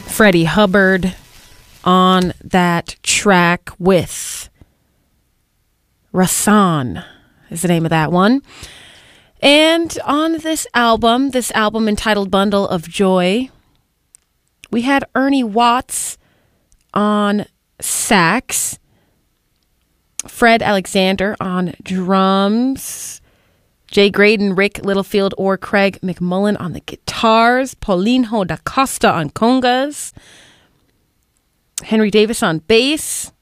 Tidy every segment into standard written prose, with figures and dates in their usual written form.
Freddie Hubbard on that track with Rasan is the name of that one. And on this album entitled Bundle of Joy, we had Ernie Watts on sax, Fred Alexander on drums, Jay Graydon, Rick Littlefield, or Craig McMullen on the guitars, Paulinho da Costa on congas, Henry Davis on bass,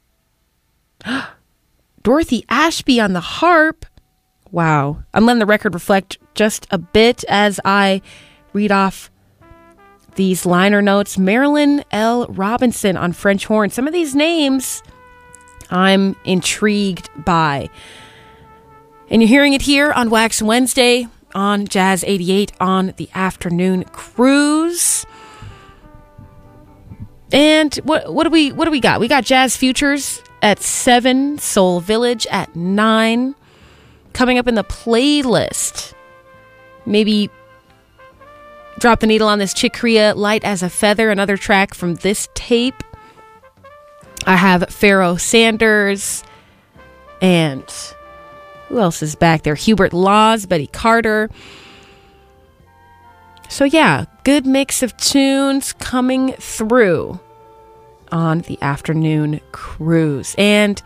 Dorothy Ashby on the harp. Wow. I'm letting the record reflect just a bit as I read off these liner notes. Marilyn L. Robinson on French horn. Some of these names I'm intrigued by. And you're hearing it here on Wax Wednesday on Jazz 88 on the afternoon cruise. And what do we got? We got Jazz Futures at 7, Soul Village at 9. Coming up in the playlist, maybe drop the needle on this Chick Corea, Light as a Feather, another track from this tape. I have Pharoah Sanders, and who else is back there? Hubert Laws, Betty Carter. So yeah, good mix of tunes coming through on the afternoon cruise. And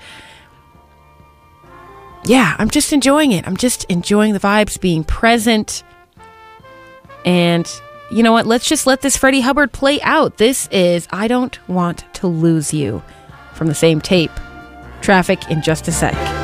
yeah, I'm just enjoying it. I'm just enjoying the vibes, being present. And you know what? Let's just let this Freddie Hubbard play out. This is I Don't Want to Lose You from the same tape. Traffic in just a sec.